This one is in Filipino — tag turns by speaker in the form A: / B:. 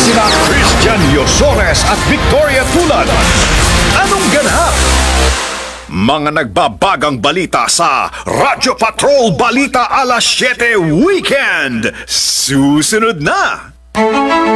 A: sina Christian Yosores at Victoria Tulad. Anong ganap? Mga nagbabagang balita sa Radyo Patrol Balita Alas 7 Weekend. Susunod na!